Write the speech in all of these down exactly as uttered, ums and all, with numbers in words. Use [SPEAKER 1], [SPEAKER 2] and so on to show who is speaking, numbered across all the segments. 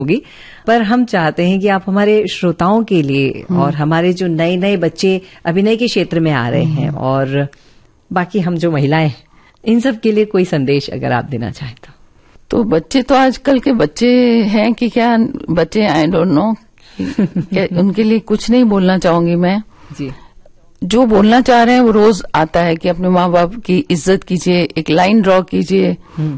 [SPEAKER 1] होगी, पर हम चाहते हैं कि आप हमारे श्रोताओं के लिए और हमारे जो नए नए बच्चे अभिनय के क्षेत्र में आ रहे हैं और बाकी हम जो महिलाएं, इन सब के लिए कोई संदेश अगर आप देना चाहें तो।
[SPEAKER 2] तो बच्चे तो आजकल के बच्चे हैं कि क्या बच्चे, आई डोंट नो, उनके लिए कुछ नहीं बोलना चाहूंगी मैं
[SPEAKER 1] जी। जो
[SPEAKER 2] बोलना चाह रहे हैं वो रोज आता है कि अपने माँ बाप की इज्जत कीजिए, एक लाइन ड्रॉ कीजिए।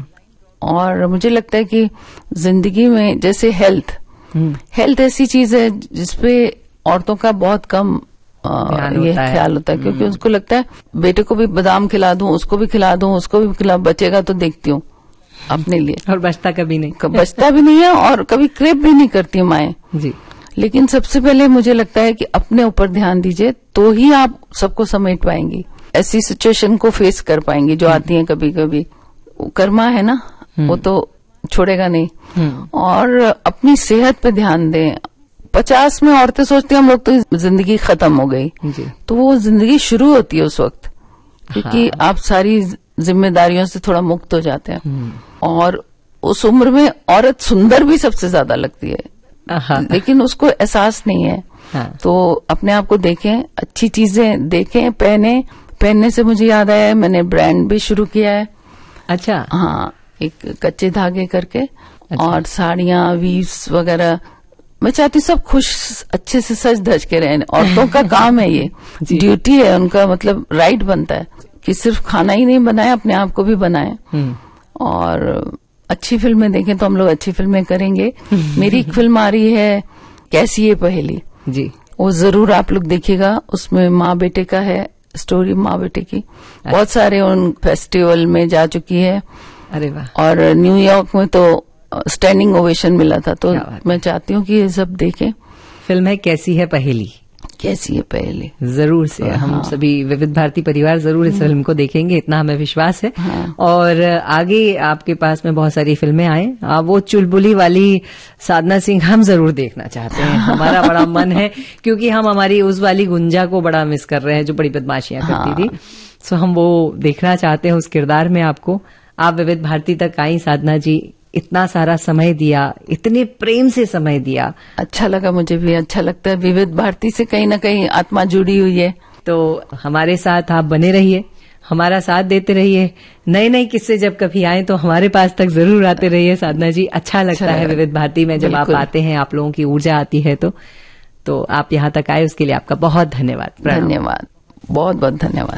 [SPEAKER 2] और मुझे लगता है कि जिंदगी में जैसे हेल्थ हेल्थ ऐसी चीज है जिसपे औरतों का बहुत कम आ, ये ख्याल होता है, क्योंकि उसको लगता है बेटे को भी बादाम खिला दूं, उसको भी खिला दूं, उसको भी खिला, बचेगा तो देखती हूँ अपने लिए,
[SPEAKER 1] और बचता कभी नहीं
[SPEAKER 2] बचता भी नहीं है और कभी क्रेप भी नहीं करती माएं
[SPEAKER 1] जी।
[SPEAKER 2] लेकिन सबसे पहले मुझे लगता है कि अपने ऊपर ध्यान दीजिए तो ही आप सबको समेट पाएंगी, ऐसी सिचुएशन को फेस कर पाएंगी जो आती है कभी कभी। कर्मा है ना, वो तो छोड़ेगा नहीं। और अपनी सेहत पे ध्यान दें। पचास में औरतें सोचती हैं हम लोग तो जिंदगी खत्म हो गई, तो वो जिंदगी शुरू होती है उस वक्त, क्योंकि हाँ। आप सारी जिम्मेदारियों से थोड़ा मुक्त हो जाते हैं। और उस उम्र में औरत सुंदर भी सबसे ज्यादा लगती है, लेकिन उसको एहसास नहीं है। हाँ। तो अपने आप को देखें, अच्छी चीजें देखें, पहने। पहनने से मुझे याद आया, मैंने ब्रांड भी शुरू किया है।
[SPEAKER 1] अच्छा।
[SPEAKER 2] हाँ, एक कच्चे धागे करके। अच्छा। और साड़ियां, वीव्स वगैरह, मैं चाहती हूँ सब खुश अच्छे से सज धज के रहें। औरतों का काम है ये, ड्यूटी है उनका, मतलब राइट बनता है कि सिर्फ खाना ही नहीं बनाए, अपने आप को भी बनाए। और अच्छी फिल्में देखें तो हम लोग अच्छी फिल्में करेंगे। मेरी एक फिल्म आ रही है कैसी है पहेली
[SPEAKER 1] जी,
[SPEAKER 2] वो जरूर आप लोग देखिएगा। उसमें माँ बेटे का है स्टोरी, माँ बेटे की। बहुत सारे उन फेस्टिवल में जा चुकी है।
[SPEAKER 1] अरे वाह।
[SPEAKER 2] और न्यूयॉर्क में तो स्टैंडिंग ओवेशन मिला था। तो मैं चाहती हूँ कि ये सब देखें।
[SPEAKER 1] फिल्म है कैसी है पहेली।
[SPEAKER 2] कैसी है पहेली,
[SPEAKER 1] जरूर से हम हाँ। सभी विविध भारती परिवार जरूर इस फिल्म को देखेंगे, इतना हमें विश्वास है। हाँ। और आगे आपके पास में बहुत सारी फिल्में आए, वो चुलबुली वाली साधना सिंह हम जरूर देखना चाहते हैं। हमारा बड़ा मन है, क्योंकि हम हमारी उस वाली गुंजा को बड़ा मिस कर रहे हैं जो बड़ी बदमाशियां हाँ। करती थी। सो हम वो देखना चाहते हैं उस किरदार में आपको। आप विविध भारती तक आई साधना जी, इतना सारा समय दिया, इतने प्रेम से समय दिया,
[SPEAKER 2] अच्छा लगा। मुझे भी अच्छा लगता है, विविध भारती से कहीं ना कहीं आत्मा जुड़ी हुई है।
[SPEAKER 1] तो हमारे साथ आप बने रहिए, हमारा साथ देते रहिए। नए नए किस्से जब कभी आए तो हमारे पास तक जरूर आते रहिए साधना जी। अच्छा लगता अच्छा है विविध भारती में जब आप आते हैं, आप लोगों की ऊर्जा आती है। तो तो आप यहाँ तक आए उसके लिए आपका बहुत धन्यवाद।
[SPEAKER 2] धन्यवाद, बहुत बहुत धन्यवाद।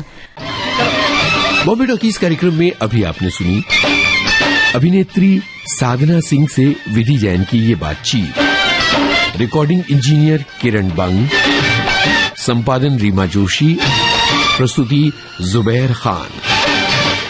[SPEAKER 3] बॉम्बे टॉकीज कार्यक्रम में अभी आपने सुनी अभिनेत्री साधना सिंह से विधि जैन की ये बातचीत। रिकॉर्डिंग इंजीनियर किरण बंग, संपादन रीमा जोशी, प्रस्तुति जुबैर खान।